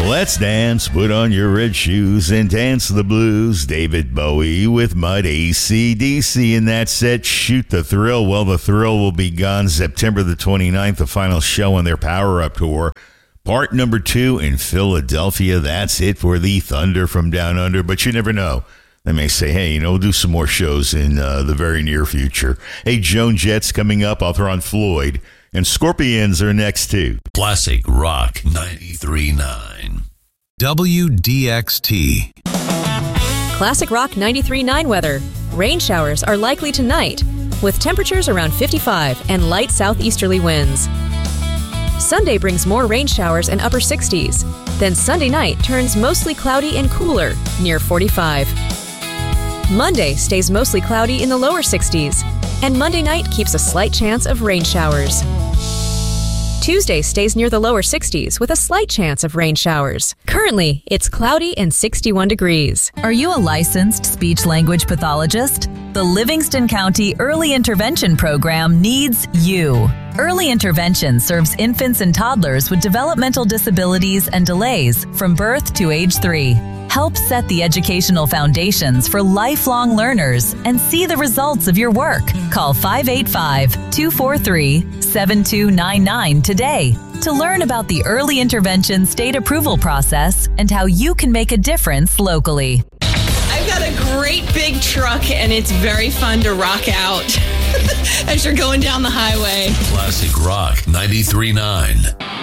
Let's dance, put on your red shoes, and dance the blues. David Bowie with Mud, AC/DC in that set. Shoot the Thrill. Well, the Thrill will be gone September the 29th, the final show on their Power Up Tour. Part number 2 in Philadelphia. That's it for the Thunder from Down Under, but you never know. They may say, hey, we'll do some more shows in the very near future. Hey, Joan Jett's coming up. I'll throw on Floyd. And Scorpions are next, too. Classic Rock 93.9. WDXT. Classic Rock 93.9 weather. Rain showers are likely tonight, with temperatures around 55 and light southeasterly winds. Sunday brings more rain showers and upper 60s. Then Sunday night turns mostly cloudy and cooler, near 45. Monday stays mostly cloudy in the lower 60s. And Monday night keeps a slight chance of rain showers. Tuesday stays near the lower 60s with a slight chance of rain showers. Currently, it's cloudy and 61 degrees. Are you a licensed speech-language pathologist? The Livingston County Early Intervention Program needs you. Early Intervention serves infants and toddlers with developmental disabilities and delays from birth to age 3. Help set the educational foundations for lifelong learners and see the results of your work. Call 585-243-7299 today to learn about the Early Intervention state approval process and how you can make a difference locally. I've got a great big truck, and it's very fun to rock out as you're going down the highway. Classic Rock 93.9.